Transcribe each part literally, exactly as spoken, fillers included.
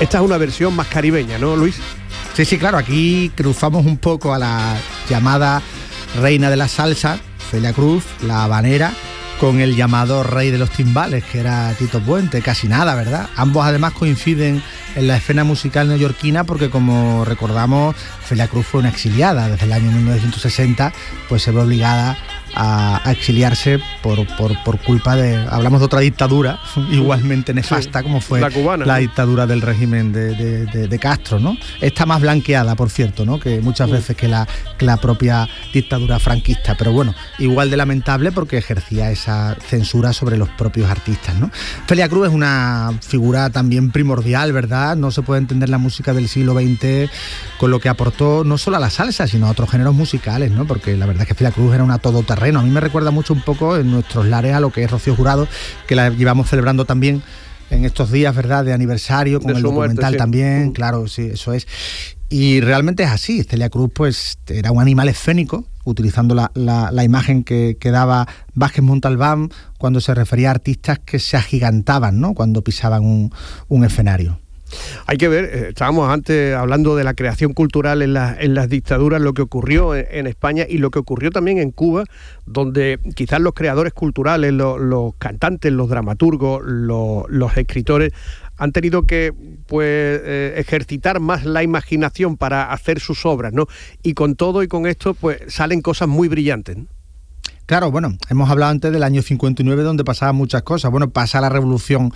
Esta es una versión más caribeña, ¿no, Luis? Sí, sí, claro, aquí cruzamos un poco a la llamada reina de la salsa, Celia Cruz, la habanera, con el llamado rey de los timbales, que era Tito Puente, casi nada, ¿verdad? Ambos además coinciden en la escena musical neoyorquina porque, como recordamos, Celia Cruz fue una exiliada. Desde el año mil novecientos sesenta pues se ve obligada a, a exiliarse por, por, por culpa de, hablamos de otra dictadura igualmente nefasta, sí, como fue la cubana, la ¿no? dictadura del régimen de, de, de, de Castro, ¿no? Está más blanqueada, por cierto, ¿no? Que muchas sí. veces que la, que la propia dictadura franquista, pero bueno, igual de lamentable porque ejercía esa censura sobre los propios artistas, ¿no? Celia Cruz es una figura también primordial, ¿verdad? No se puede entender la música del siglo veinte con lo que aportó no solo a la salsa, sino a otros géneros musicales, ¿no? Porque la verdad es que Celia Cruz era una todoterreno. A mí me recuerda mucho un poco en nuestros lares a lo que es Rocío Jurado, que la llevamos celebrando también en estos días, ¿verdad?, de aniversario, con de el documental muerte, sí. también, uh. claro, sí, eso es. Y realmente es así. Celia Cruz pues era un animal escénico, utilizando la, la, la imagen que, que daba Vázquez Montalbán cuando se refería a artistas que se agigantaban, ¿no?, cuando pisaban un, un escenario. Hay que ver, eh, estábamos antes hablando de la creación cultural en, la, en las dictaduras, lo que ocurrió en, en España y lo que ocurrió también en Cuba, donde quizás los creadores culturales, los, los cantantes, los dramaturgos, los, los escritores han tenido que pues eh, ejercitar más la imaginación para hacer sus obras, ¿no? Y con todo y con esto pues salen cosas muy brillantes, ¿no? Claro, bueno, hemos hablado antes del año cincuenta y nueve donde pasaban muchas cosas. Bueno, pasa la revolución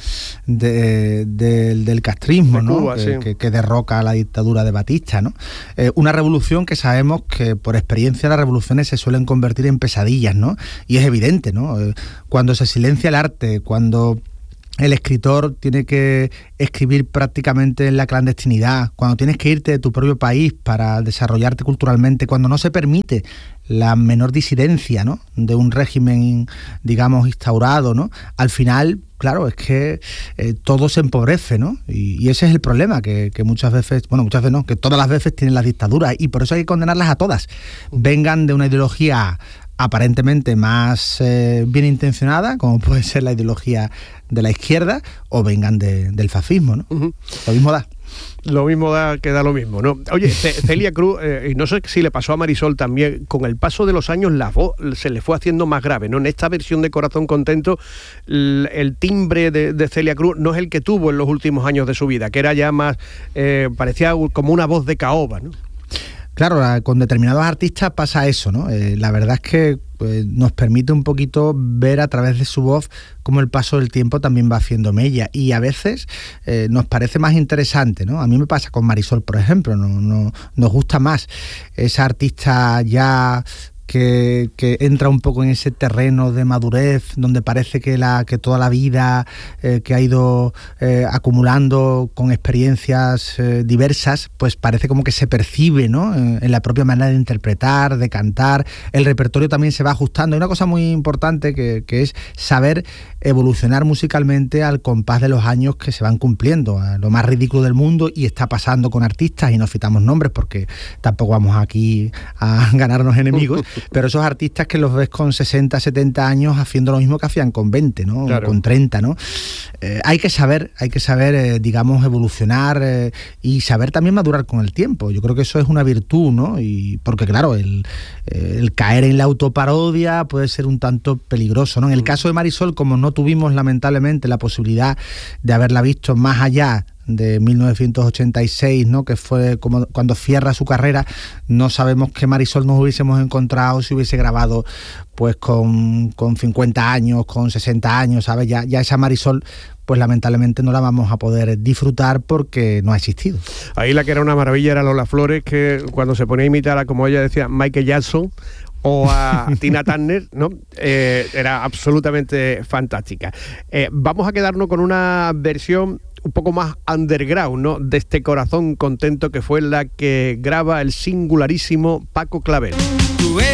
de, de, del castrismo, de ¿no? Cuba, que, sí. que, que derroca la dictadura de Batista, ¿no? Eh, una revolución que sabemos que por experiencia las revoluciones se suelen convertir en pesadillas, ¿no? Y es evidente, ¿no? Eh, cuando se silencia el arte, cuando el escritor tiene que escribir prácticamente en la clandestinidad, cuando tienes que irte de tu propio país para desarrollarte culturalmente, cuando no se permite la menor disidencia, ¿no?, de un régimen, digamos, instaurado, ¿no? Al final, claro, es que eh, todo se empobrece, ¿no? Y, y ese es el problema, que, que muchas veces, bueno, muchas veces no, que todas las veces tienen las dictaduras, y por eso hay que condenarlas a todas. Vengan de una ideología aparentemente más eh, bien intencionada, como puede ser la ideología de la izquierda, o vengan de, del fascismo, ¿no? Uh-huh. Lo mismo da. Lo mismo da que da lo mismo, ¿no? Oye, Celia Cruz, eh, no sé si le pasó a Marisol también, con el paso de los años la voz se le fue haciendo más grave, ¿no? En esta versión de Corazón Contento, el, el timbre de, de Celia Cruz no es el que tuvo en los últimos años de su vida, que era ya más, eh, parecía como una voz de caoba, ¿no? Claro, con determinados artistas pasa eso, ¿no? Eh, la verdad es que pues, nos permite un poquito ver a través de su voz cómo el paso del tiempo también va haciendo mella, y a veces eh, nos parece más interesante, ¿no? A mí me pasa con Marisol, por ejemplo, no, no, nos gusta más esa artista ya Que, que entra un poco en ese terreno de madurez, donde parece que, la, que toda la vida eh, que ha ido eh, acumulando con experiencias eh, diversas, pues parece como que se percibe, ¿no?, en, en la propia manera de interpretar, de cantar. El repertorio también se va ajustando. Hay una cosa muy importante que, que es saber evolucionar musicalmente al compás de los años que se van cumpliendo. Lo más ridículo del mundo, y está pasando con artistas, y no citamos nombres porque tampoco vamos aquí a ganarnos enemigos, pero esos artistas que los ves con sesenta, setenta años haciendo lo mismo que hacían con veinte, ¿no? Claro. Con treinta, ¿no? Eh, hay que saber, hay que saber, eh, digamos, evolucionar eh, y saber también madurar con el tiempo. Yo creo que eso es una virtud, ¿no? Y porque, claro, el, el caer en la autoparodia puede ser un tanto peligroso, ¿no? En el caso de Marisol, como no tuvimos lamentablemente la posibilidad de haberla visto más allá de mil novecientos ochenta y seis, ¿no?, que fue como cuando cierra su carrera, no sabemos qué Marisol nos hubiésemos encontrado si hubiese grabado pues con, con cincuenta años, con sesenta años, ¿sabes? Ya, ya esa Marisol pues lamentablemente no la vamos a poder disfrutar porque no ha existido. Ahí la que era una maravilla era Lola Flores, que cuando se ponía a imitar a, como ella decía, Michael Jackson o a Tina Turner, ¿no? Eh, era absolutamente fantástica. Eh, vamos a quedarnos con una versión un poco más underground, ¿no?, de este Corazón Contento, que fue la que graba el singularísimo Paco Clavel.